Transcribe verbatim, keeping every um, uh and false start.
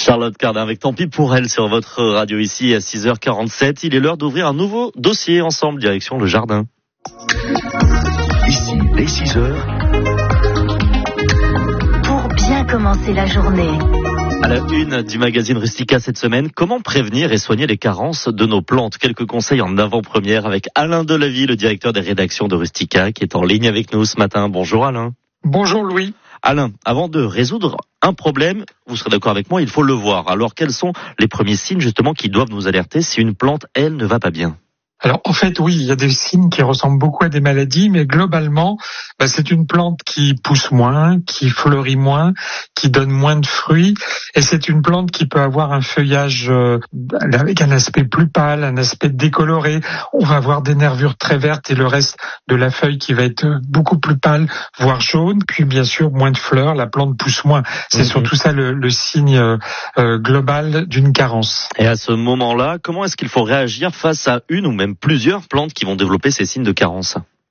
Charlotte Cardin avec Tant pis pour elle sur votre radio ici à six heures quarante-sept. Il est l'heure d'ouvrir un nouveau dossier ensemble, direction le jardin. Ici, les six heures. Pour bien commencer la journée. À la une du magazine Rustica cette semaine, comment prévenir et soigner les carences de nos plantes? Quelques conseils en avant-première avec Alain Delavie, le directeur des rédactions de Rustica, qui est en ligne avec nous ce matin. Bonjour Alain. Bonjour Louis. Alain, avant de résoudre un problème, vous serez d'accord avec moi, il faut le voir. Alors quels sont les premiers signes justement qui doivent nous alerter si une plante, elle, ne va pas bien? Alors en fait oui, il y a des signes qui ressemblent beaucoup à des maladies, mais globalement bah, c'est une plante qui pousse moins, qui fleurit moins, qui donne moins de fruits, et c'est une plante qui peut avoir un feuillage euh, avec un aspect plus pâle, un aspect décoloré. On va avoir des nervures très vertes et le reste de la feuille qui va être beaucoup plus pâle, voire jaune. Puis bien sûr moins de fleurs, la plante pousse moins. C'est mmh. surtout ça le, le signe euh, global d'une carence. Et à ce moment-là, comment est-ce qu'il faut réagir face à une ou même plusieurs plantes qui vont développer ces signes de carence?